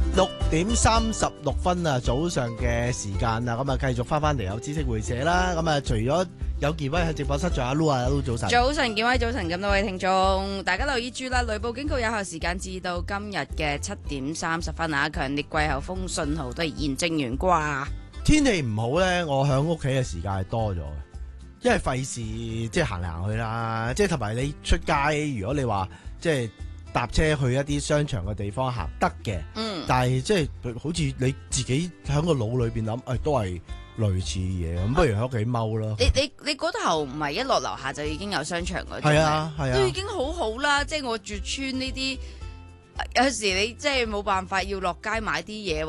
6:36啊，早上嘅時間啊，咁啊繼續翻嚟有知識會社啦。咁啊，除咗有健威喺直播室，仲有阿 Lu 啊，Lu 早晨。 早晨，健威早晨，咁多位聽眾，大家留意住啦！雷暴警告有效時間至到今日嘅7:30啊，強烈季候風信號都係現正懸掛。 天氣唔好咧，我喺屋企嘅時間係多咗嘅，因為費事即係行嚟行去啦，即係同埋你出街，如果你話即係搭車去一啲商場嘅地方行得嘅，但係即係好似你自己喺個腦裏邊諗，都係類似嘢，咁不如喺屋企踎咯。 你嗰頭唔係一落樓下就已經有商場嗰種， 係啊， 都已經好好啦。即係我住村呢啲，有時你即係冇辦法要落街買啲嘢。